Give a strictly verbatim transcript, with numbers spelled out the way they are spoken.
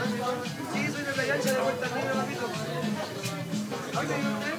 Sí, soy de Playa Ancha de Puerto Rico, papito. ¿Dónde vive usted?